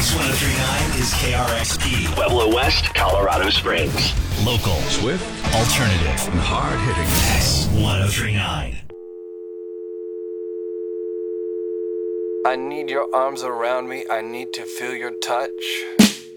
X1039 is KRXP. Pueblo West, Colorado Springs. Local, Swift, alternative, and hard-hitting. X1039. I need your arms around me. I need to feel your touch.